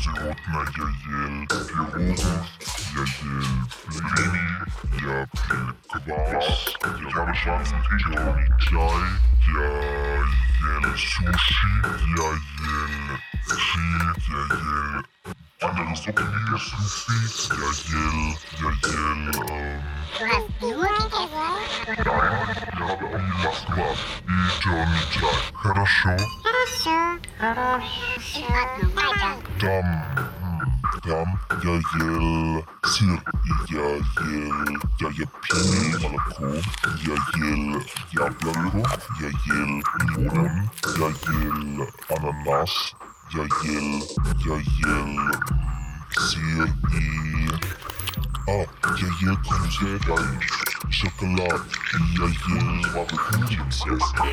животное я ел пирогов, я ел блины, я пил квас, я пил черный чай, я ел суши, я ел фи, я ел ананасовые супы, я ел Du hast nur gegessen? Nein, я пил квас и черный чай. Хорошо? Хорошо. In Ordnung, weiter. Там я ел сыр, и я пил молоко, я ел яблоко, я ел лимон, я ел ананас, я ел сыр и... я ел конфеты, шоколад, и я ел мороженое.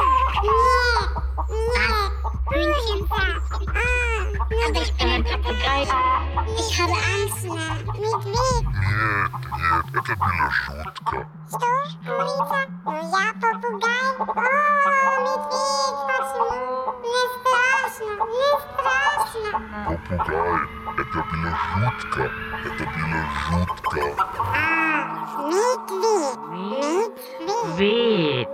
Hühnchensaft. Aber ich bin ein Papagei. Ich habe Angst, Медведь. Нет, это было жутко. Что? Рита? Ну я попугай. О, медведь, почему? Мне страшно, мне страшно. Попугай, это было жутко, это было жутко. Медведь. Вид.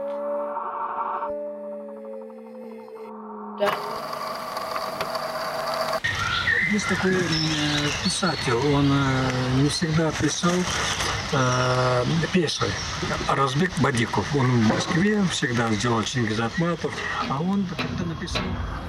Есть такой писатель, он не всегда писал песни. Разбек Бадиков. Он в Москве всегда делал Чингиз Айтматов, а он как-то написал